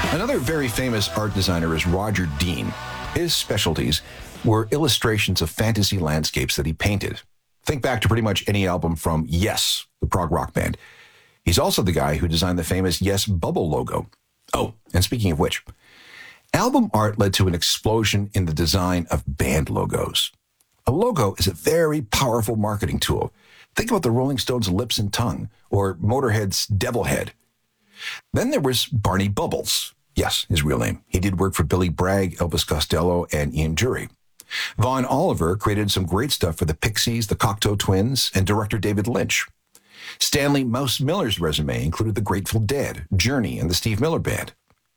Another very famous art designer is Roger Dean. His specialties were illustrations of fantasy landscapes that he painted. Think back to pretty much any album from Yes, the prog rock band. He's also the guy who designed the famous Yes Bubble logo. Oh, and speaking of which, album art led to an explosion in the design of band logos. A logo is a very powerful marketing tool. Think about the Rolling Stones' Lips and Tongue or Motorhead's Devil Head. Then there was Barney Bubbles. Yes, his real name. He did work for Billy Bragg, Elvis Costello, and Ian Dury. Vaughn Oliver created some great stuff for the Pixies, the Cocteau Twins, and director David Lynch. Stanley Mouse Miller's resume included the Grateful Dead, Journey, and the Steve Miller Band.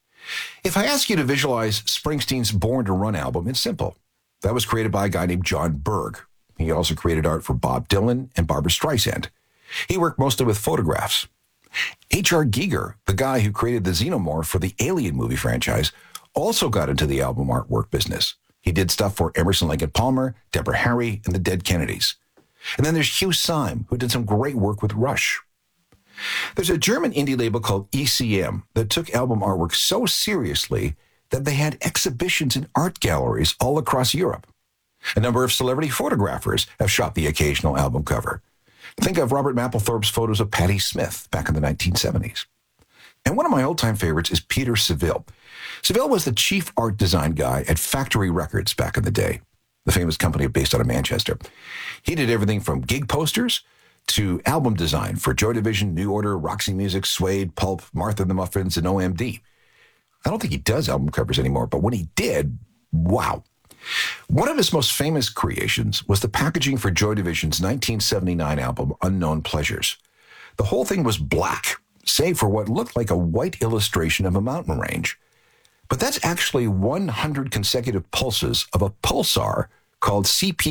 If I ask you to visualize Springsteen's Born to Run album, it's simple. That was created by a guy named John Berg. He also created art for Bob Dylan and Barbra Streisand. He worked mostly with photographs. H.R. Giger, the guy who created the Xenomorph for the Alien movie franchise, also got into the album artwork business. He did stuff for Emerson, Lake and Palmer, Deborah Harry, and the Dead Kennedys. And then there's Hugh Syme, who did some great work with Rush. There's a German indie label called ECM that took album artwork so seriously that they had exhibitions in art galleries all across Europe. A number of celebrity photographers have shot the occasional album cover. Think of Robert Mapplethorpe's photos of Patti Smith back in the 1970s. And one of my old-time favorites is Peter Seville. Seville was the chief art design guy at Factory Records back in the day, the famous company based out of Manchester. He did everything from gig posters to album design for Joy Division, New Order, Roxy Music, Suede, Pulp, Martha and the Muffins, and OMD. I don't think he does album covers anymore, but when he did, wow. One of his most famous creations was the packaging for Joy Division's 1979 album, Unknown Pleasures. The whole thing was black, save for what looked like a white illustration of a mountain range. But that's actually 100 consecutive pulses of a pulsar called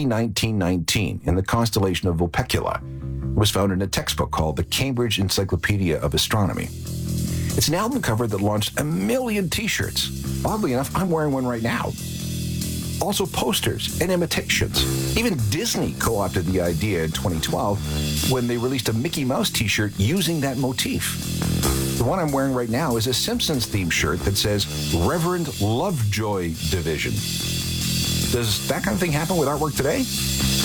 CP1919 in the constellation of Vulpecula. It was found in a textbook called the Cambridge Encyclopedia of Astronomy. It's an album cover that launched 1 million t-shirts. Oddly enough, I'm wearing one right now. Also posters and imitations. Even Disney co-opted the idea in 2012 when they released a Mickey Mouse t-shirt using that motif. The one I'm wearing right now is a Simpsons-themed shirt that says Reverend Lovejoy Division. Does that kind of thing happen with artwork today?